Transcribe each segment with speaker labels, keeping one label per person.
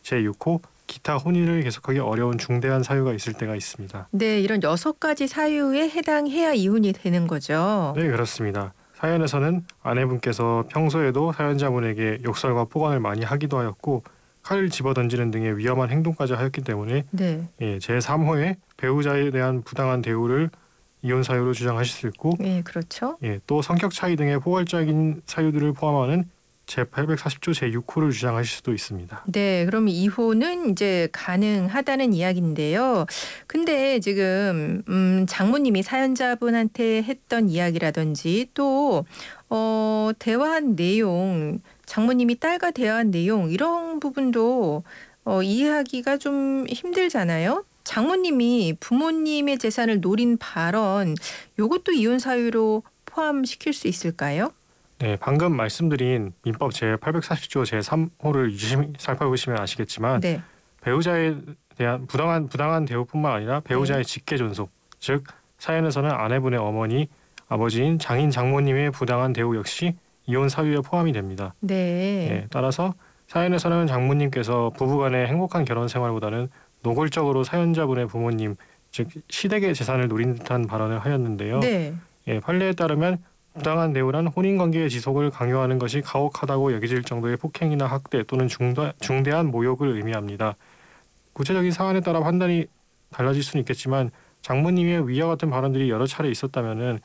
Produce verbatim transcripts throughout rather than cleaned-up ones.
Speaker 1: 제육 호 기타 혼인을 계속하기 어려운 중대한 사유가 있을 때가 있습니다.
Speaker 2: 네, 이런 여섯 가지 사유에 해당해야 이혼이 되는 거죠.
Speaker 1: 네, 그렇습니다. 사연에서는 아내분께서 평소에도 사연자분에게 욕설과 폭언을 많이 하기도 하였고 칼을 집어던지는 등의 위험한 행동까지 하였기 때문에
Speaker 2: 네.
Speaker 1: 예, 제삼 호에 배우자에 대한 부당한 대우를 이혼 사유로 주장하실 수 있고
Speaker 2: 네, 그렇죠.
Speaker 1: 예, 또 성격 차이 등의 포괄적인 사유들을 포함하는 제팔백사십 조 제육 호를 주장하실 수도 있습니다.
Speaker 2: 네, 그럼 이혼은 이제 가능하다는 이야기인데요. 근데 지금 음, 장모님이 사연자분한테 했던 이야기라든지 또 어, 대화한 내용, 장모님이 딸과 대화한 내용 이런 부분도 어, 이해하기가 좀 힘들잖아요. 장모님이 부모님의 재산을 노린 발언, 이것도 이혼 사유로 포함시킬 수 있을까요?
Speaker 1: 네, 방금 말씀드린 민법 제팔백사십 조 제삼 호를 유심히 살펴보시면 아시겠지만
Speaker 2: 네.
Speaker 1: 배우자에 대한 부당한 부당한 대우뿐만 아니라 배우자의 직계 존속, 즉 사연에서는 아내분의 어머니, 아버지인 장인 장모님의 부당한 대우 역시 이혼 사유에 포함이 됩니다.
Speaker 2: 네.
Speaker 1: 네, 따라서 사연에서는 장모님께서 부부간의 행복한 결혼 생활보다는 노골적으로 사연자분의 부모님, 즉 시댁의 재산을 노린 듯한 발언을 하였는데요.
Speaker 2: 네.
Speaker 1: 예, 판례에 따르면 부당한 대우란 혼인관계의 지속을 강요하는 것이 가혹하다고 여겨질 정도의 폭행이나 학대 또는 중대, 중대한 모욕을 의미합니다. 구체적인 사안에 따라 판단이 달라질 수는 있겠지만 장모님의 위와 같은 발언들이 여러 차례 있었다면은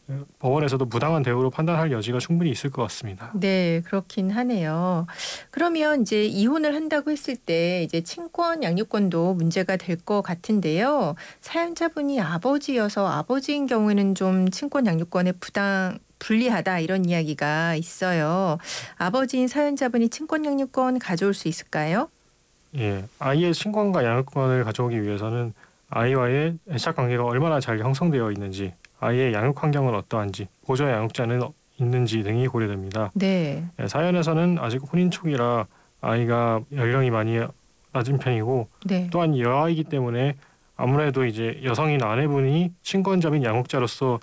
Speaker 1: 법원에서도 부당한 대우로 판단할 여지가 충분히 있을 것 같습니다.
Speaker 2: 네, 그렇긴 하네요. 그러면 이제 이혼을 한다고 했을 때 이제 친권 양육권도 문제가 될 것 같은데요. 사연자분이 아버지여서 아버지인 경우에는 좀 친권 양육권에 부당 불리하다 이런 이야기가 있어요. 아버지인 사연자분이 친권 양육권 가져올 수 있을까요?
Speaker 1: 예, 아이의 친권과 양육권을 가져오기 위해서는 아이와의 애착 관계가 얼마나 잘 형성되어 있는지, 아이의 양육 환경은 어떠한지, 보조 양육자는 있는지 등이 고려됩니다.
Speaker 2: 네.
Speaker 1: 예, 사연에서는 아직 혼인 초기라 아이가 연령이 많이 낮은 편이고
Speaker 2: 네.
Speaker 1: 또한 여아이기 때문에 아무래도 이제 여성인 아내분이 친권자인 양육자로서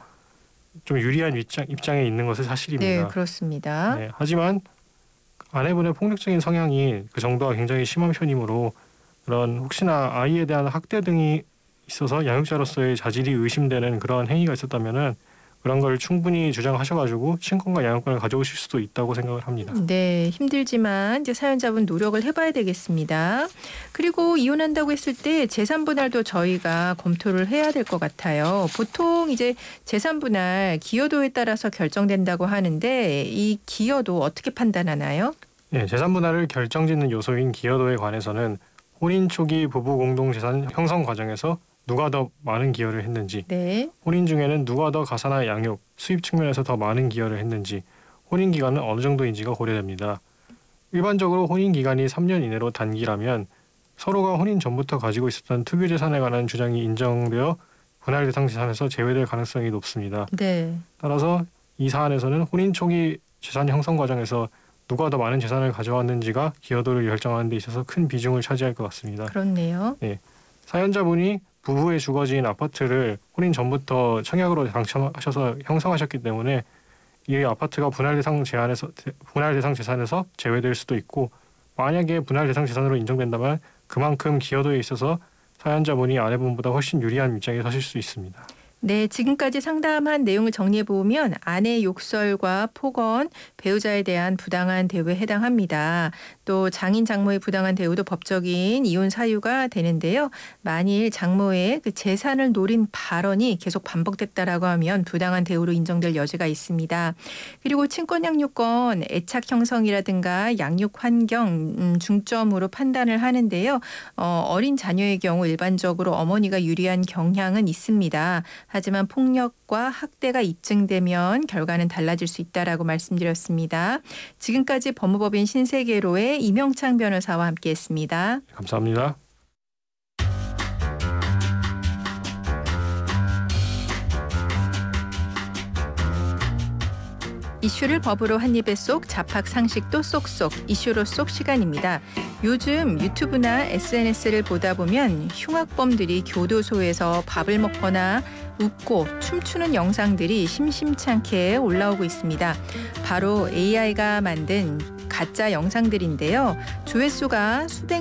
Speaker 1: 좀 유리한 입장, 입장에 있는 것은 사실입니다.
Speaker 2: 네, 그렇습니다.
Speaker 1: 네, 하지만 아내분의 폭력적인 성향이 그 정도가 굉장히 심한 편이므로 그런 혹시나 아이에 대한 학대 등이 있어서 양육자로서의 자질이 의심되는 그런 행위가 있었다면은 그런 걸 충분히 주장하셔가지고 친권과 양육권을 가져오실 수도 있다고 생각을 합니다.
Speaker 2: 네, 힘들지만 이제 사연자분 노력을 해봐야 되겠습니다. 그리고 이혼한다고 했을 때 재산 분할도 저희가 검토를 해야 될 것 같아요. 보통 이제 재산 분할 기여도에 따라서 결정된다고 하는데 이 기여도 어떻게 판단하나요?
Speaker 1: 네, 재산 분할을 결정짓는 요소인 기여도에 관해서는 혼인 초기 부부 공동 재산 형성 과정에서 누가 더 많은 기여를 했는지,
Speaker 2: 네.
Speaker 1: 혼인 중에는 누가 더 가사나 양육, 수입 측면에서 더 많은 기여를 했는지, 혼인 기간은 어느 정도인지가 고려됩니다. 일반적으로 혼인 기간이 삼 년 이내로 단기라면 서로가 혼인 전부터 가지고 있었던 특유 재산에 관한 주장이 인정되어 분할 대상 재산에서 제외될 가능성이 높습니다.
Speaker 2: 네.
Speaker 1: 따라서 이 사안에서는 혼인 초기 재산 형성 과정에서 누가 더 많은 재산을 가져왔는지가 기여도를 결정하는 데 있어서 큰 비중을 차지할 것 같습니다.
Speaker 2: 그렇네요.
Speaker 1: 네, 사연자분이 부부의 주거지인 아파트를 혼인 전부터 청약으로 당첨하셔서 형성하셨기 때문에 이 아파트가 분할 대상 제한에서 분할 대상 재산에서 제외될 수도 있고, 만약에 분할 대상 재산으로 인정된다면 그만큼 기여도에 있어서 사연자분이 아내분보다 훨씬 유리한 입장에 서실 수 있습니다.
Speaker 2: 네, 지금까지 상담한 내용을 정리해 보면 아내 욕설과 폭언, 배우자에 대한 부당한 대우에 해당합니다. 또 장인 장모의 부당한 대우도 법적인 이혼 사유가 되는데요. 만일 장모의 그 재산을 노린 발언이 계속 반복됐다라고 하면 부당한 대우로 인정될 여지가 있습니다. 그리고 친권 양육권, 애착 형성이라든가 양육 환경 음, 중점으로 판단을 하는데요. 어, 어린 자녀의 경우 일반적으로 어머니가 유리한 경향은 있습니다. 하지만 폭력과 학대가 입증되면 결과는 달라질 수 있다라고 말씀드렸습니다. 지금까지 법무법인 신세계로의 이명창 변호사와 함께했습니다.
Speaker 1: 감사합니다.
Speaker 2: 이슈를 법으로 한 입에 쏙, 잡학 상식도 쏙쏙, 이슈로 쏙 시간입니다. 요즘 유튜브나 에스엔에스를 보다 보면 흉악범들이 교도소에서 밥을 먹거나 웃고 춤추는 영상들이 심심찮게 올라오고 있습니다. 바로 에이아이가 만든 가짜 영상들인데요. 조회수가 수백